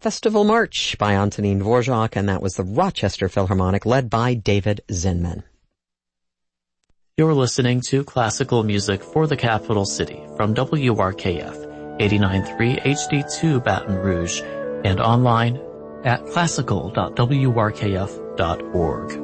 Festival March by Antonin Dvorak, and that was the Rochester Philharmonic led by David Zinman. You're listening to classical music for the capital city from WRKF 89.3 HD2 Baton Rouge and online at classical.wrkf.org.